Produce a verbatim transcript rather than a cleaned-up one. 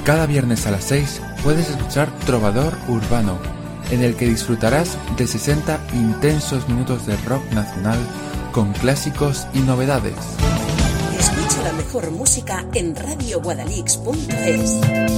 Cada viernes a las seis puedes escuchar Trovador Urbano, en el que disfrutarás de sesenta intensos minutos de rock nacional con clásicos y novedades. Escucha la mejor música en radio guadalix punto es.